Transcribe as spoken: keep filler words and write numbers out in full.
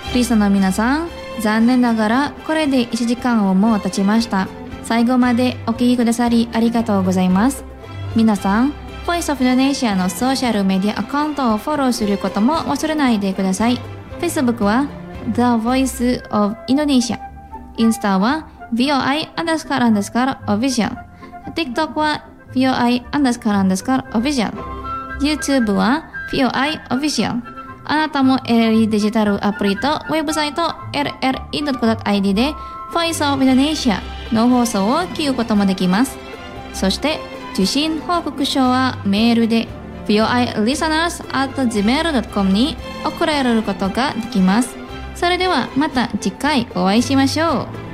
リスナーの皆さん、残念ながらこれでいちじかんをもう経ちました。最後までお聞きくださりありがとうございます。皆さん、Voice of Indonesia のソーシャルメディアアカウントをフォローすることも忘れないでください。Facebook は The Voice of Indonesia、インスタは ブイオーアイ アンダースカーアンダースカー Official、TikTok は ブイオーアイ アンダースカーアンダースカー Official、YouTube は ブイオーアイ Official。あなたも エルエルイー デジタルアプリとウェブサイト エルエルイードットコムドットアイディー で Voice of Indonesia の放送を聞くこともできます。そして受信報告書はメールで ブイオーアイ リスナーズ アット ジーメール ドットコム に送られることができます。それではまた次回お会いしましょう。